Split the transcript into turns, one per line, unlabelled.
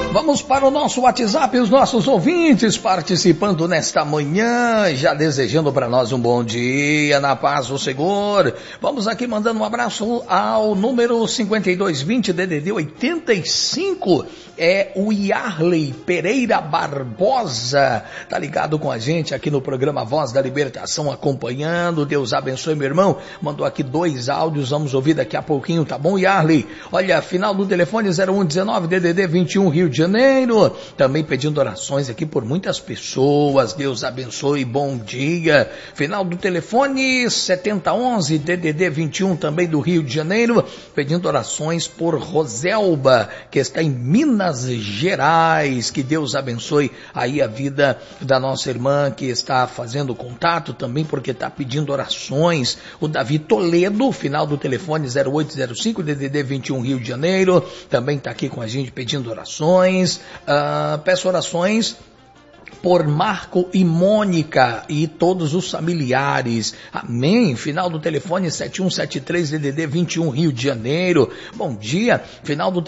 Vamos para o nosso WhatsApp, os nossos ouvintes participando nesta manhã, já desejando para nós um bom dia, na paz do Senhor. Vamos aqui mandando um abraço ao número 5220 DDD 85, é o Yarley Pereira Barbosa, tá ligado com a gente aqui no programa Voz da Libertação, acompanhando. Deus abençoe, meu irmão. Mandou aqui 2 áudios, vamos ouvir daqui a pouquinho, tá bom, Yarley? Olha, final do telefone 0119 DDD 21 Rio de Janeiro, também pedindo orações aqui por muitas pessoas. Deus abençoe, bom dia. Final do telefone 7011 DDD 21 também do Rio de Janeiro, pedindo orações por Roselba, que está em Minas Gerais. Que Deus abençoe aí a vida da nossa irmã que está fazendo contato também, porque está pedindo orações. O Davi Toledo, final do telefone 0805 DDD 21 Rio de Janeiro, também está aqui com a gente pedindo orações. Peço orações por Marco e Mônica e todos os familiares. Amém. Final do telefone 7173 DDD 21 Rio de Janeiro. Bom dia. Final do